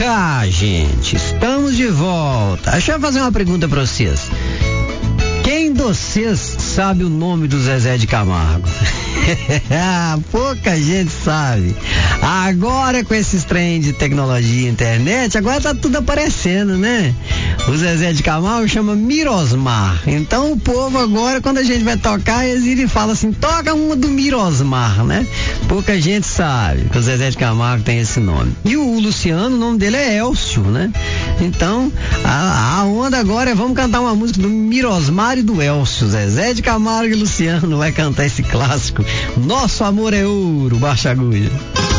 Gente, estamos de volta. Deixa eu fazer uma pergunta pra vocês. Quem de vocês sabe o nome do Zezé de Camargo? Pouca gente sabe. Agora com esses trem de tecnologia e internet, agora tá tudo aparecendo, né? O Zezé de Camargo chama Mirosmar. Então o povo agora, quando a gente vai tocar, eles viram e falam assim, toca uma do Mirosmar, né? Pouca gente sabe que o Zezé de Camargo tem esse nome. E o Luciano, o nome dele é Elcio, né? Então, a onda agora é vamos cantar uma música do Mirosmar e do Elcio. Zezé de Camargo e Luciano vai cantar esse clássico. Nosso amor é ouro, baixa agulha.